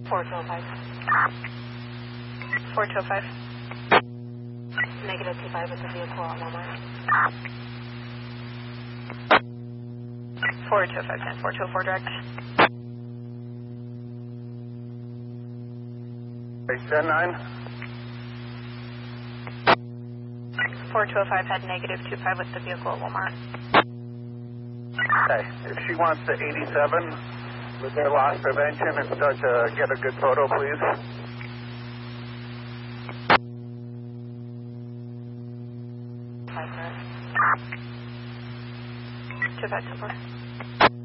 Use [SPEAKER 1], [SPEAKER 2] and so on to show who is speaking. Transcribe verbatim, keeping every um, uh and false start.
[SPEAKER 1] four two oh five. four two oh five. Negative two five with the vehicle on Walmart. four two oh five ten, four two oh four direct.
[SPEAKER 2] ten nine.
[SPEAKER 1] four two oh five had negative two five with the vehicle at Walmart.
[SPEAKER 2] Okay, if she wants the eighty-seven with their loss prevention and start to get a good photo, please.
[SPEAKER 1] Five direct. two five two four.